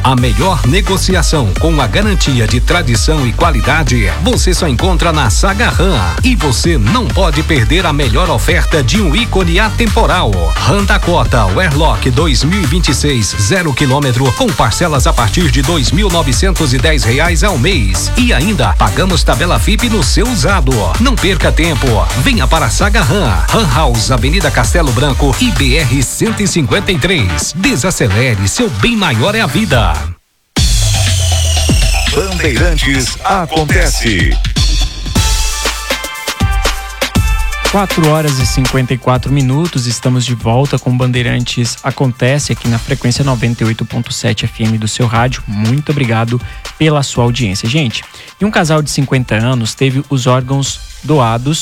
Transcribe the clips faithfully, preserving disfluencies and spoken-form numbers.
A melhor negociação com a garantia de tradição e qualidade você só encontra na Saga Ram. E você não pode perder a melhor oferta de um ícone atemporal. Ram Dakota Wearlock dois mil e vinte e seis, zero quilômetro, com parcelas a partir de dois mil novecentos e dez reais ao mês. E ainda pagamos tabela F I P no seu usado. Não perca tempo. Venha para a Saga Ram. Ram House, Avenida Castelo Branco e B R cento e cinquenta e três. Desacelere, seu bem maior é a vida. Bandeirantes acontece. quatro horas e cinquenta e quatro minutos, estamos de volta com Bandeirantes Acontece aqui na frequência noventa e oito ponto sete F M do seu rádio. Muito obrigado pela sua audiência, gente. E um casal de cinquenta anos teve os órgãos doados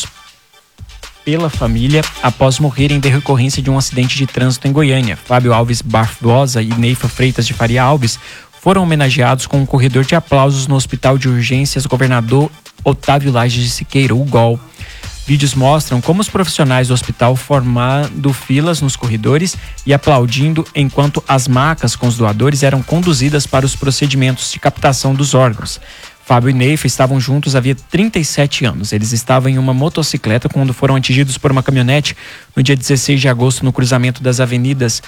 pela família após morrer em decorrência de um acidente de trânsito em Goiânia. Fábio Alves Barbosa e Neifa Freitas de Faria Alves foram homenageados com um corredor de aplausos no Hospital de Urgências Governador Otávio Lages de Siqueira, o G O L. Vídeos mostram como os profissionais do hospital formando filas nos corredores e aplaudindo enquanto as macas com os doadores eram conduzidas para os procedimentos de captação dos órgãos. Fábio e Neifa estavam juntos havia trinta e sete anos. Eles estavam em uma motocicleta quando foram atingidos por uma caminhonete no dia dezesseis de agosto no cruzamento das avenidas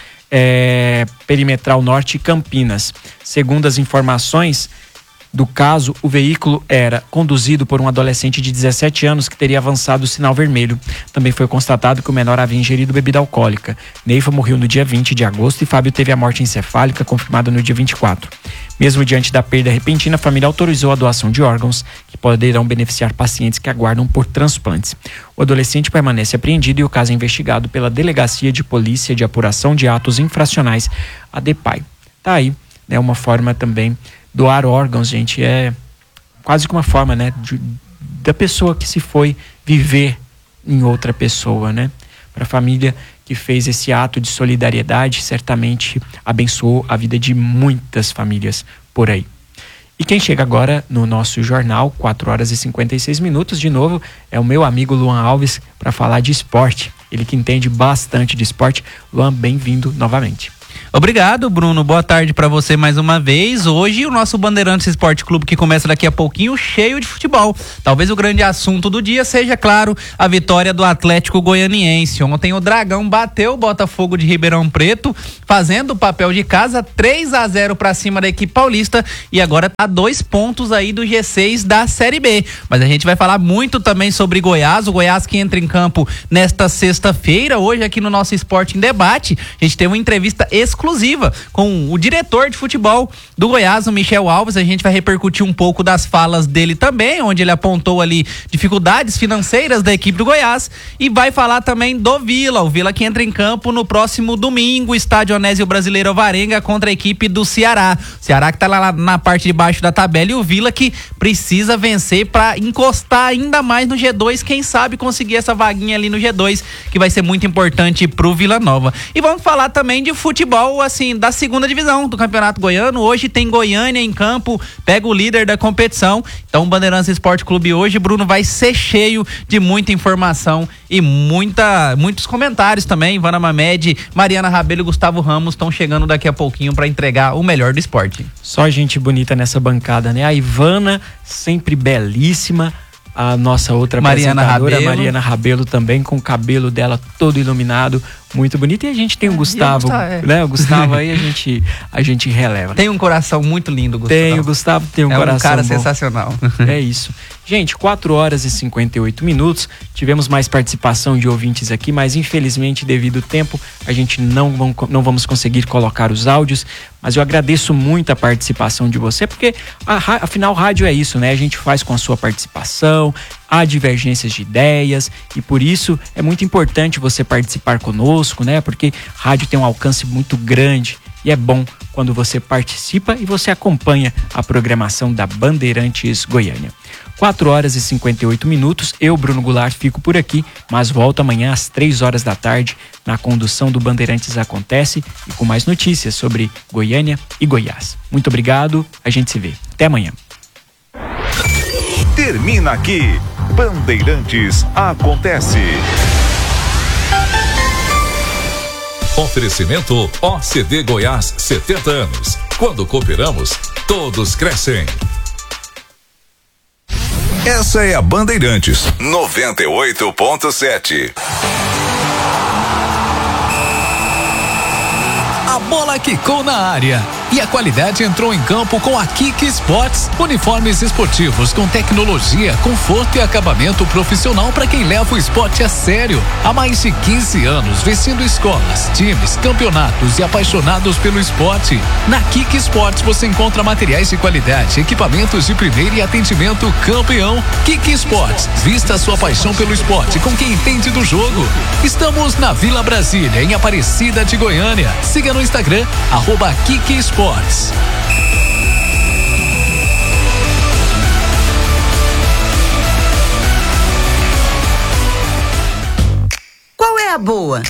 é, Perimetral Norte e Campinas. Segundo as informações do caso, o veículo era conduzido por um adolescente de dezessete anos que teria avançado o sinal vermelho. Também foi constatado que o menor havia ingerido bebida alcoólica. Neifa morreu no dia vinte de agosto e Fábio teve a morte encefálica confirmada no dia vinte e quatro. Mesmo diante da perda repentina, a família autorizou a doação de órgãos que poderão beneficiar pacientes que aguardam por transplantes. O adolescente permanece apreendido e o caso é investigado pela Delegacia de Polícia de Apuração de Atos Infracionais, a DEPAI. Tá aí, né, uma forma também. Doar órgãos, gente, é quase que uma forma, né, de, da pessoa que se foi viver em outra pessoa, né? Para a família que fez esse ato de solidariedade, certamente abençoou a vida de muitas famílias por aí. E quem chega agora no nosso jornal, quatro horas e cinquenta e seis minutos, de novo, é o meu amigo Luan Alves para falar de esporte. Ele que entende bastante de esporte. Luan, bem-vindo novamente. Obrigado, Bruno. Boa tarde para você mais uma vez. Hoje o nosso Bandeirantes Esporte Clube, que começa daqui a pouquinho, cheio de futebol. Talvez o grande assunto do dia seja, claro, a vitória do Atlético Goianiense. Ontem o Dragão bateu o Botafogo de Ribeirão Preto, fazendo o papel de casa, três a zero para cima da equipe paulista, e agora tá dois pontos aí do G seis da Série B. Mas a gente vai falar muito também sobre Goiás, o Goiás que entra em campo nesta sexta-feira. Hoje aqui no nosso Esporte em Debate, a gente tem uma entrevista exclusiva com o diretor de futebol do Goiás, o Michel Alves. A gente vai repercutir um pouco das falas dele também, onde ele apontou ali dificuldades financeiras da equipe do Goiás, e vai falar também do Vila, o Vila que entra em campo no próximo domingo, estádio Onésio Brasileiro Alvarenga, contra a equipe do Ceará. O Ceará que tá lá na parte de baixo da tabela, e o Vila que precisa vencer para encostar ainda mais no G dois, quem sabe conseguir essa vaguinha ali no G dois, que vai ser muito importante pro Vila Nova. E vamos falar também de futebol, assim, da segunda divisão do Campeonato Goiano. Hoje tem Goiânia em campo, pega o líder da competição. Então o Bandeirantes Esporte Clube hoje, Bruno, vai ser cheio de muita informação e muita, muitos comentários também. Ivana Mamed, Mariana Rabelo e Gustavo Ramos estão chegando daqui a pouquinho para entregar o melhor do esporte. Só gente bonita nessa bancada, né? A Ivana, sempre belíssima. A nossa outra Mariana apresentadora, Rabelo. Mariana Rabelo, também com o cabelo dela todo iluminado, muito bonito. E a gente tem o Gustavo, Gustavo, é. né? O Gustavo aí a gente, a gente releva. Tem um coração muito lindo, Gustavo. Tem, o Gustavo tem um é coração um cara bom. sensacional. É isso. Gente, quatro horas e cinquenta e oito minutos. Tivemos mais participação de ouvintes aqui, mas infelizmente, devido ao tempo, a gente não, vão, não vamos conseguir colocar os áudios. Mas eu agradeço muito a participação de você, porque a, afinal rádio é isso, né? A gente faz com a sua participação, há divergências de ideias, e por isso é muito importante você participar conosco, né? Porque rádio tem um alcance muito grande e é bom quando você participa e você acompanha a programação da Bandeirantes Goiânia. quatro horas e cinquenta e oito minutos, eu, Bruno Goulart, fico por aqui, mas volto amanhã às três horas da tarde na condução do Bandeirantes Acontece e com mais notícias sobre Goiânia e Goiás. Muito obrigado, a gente se vê. Até amanhã. Termina aqui, Bandeirantes Acontece. Oferecimento O C D Goiás, setenta anos. Quando cooperamos, todos crescem. Essa é a Bandeirantes noventa e oito ponto sete. A bola quicou na área e a qualidade entrou em campo com a Kik Sports. Uniformes esportivos com tecnologia, conforto e acabamento profissional para quem leva o esporte a sério. Há mais de quinze anos, vestindo escolas, times, campeonatos e apaixonados pelo esporte. Na Kik Sports você encontra materiais de qualidade, equipamentos de primeira e atendimento campeão. Kik Sports, vista a sua paixão pelo esporte com quem entende do jogo. Estamos na Vila Brasília, em Aparecida de Goiânia. Siga no Instagram, arroba Kik Sports. Qual é a boa?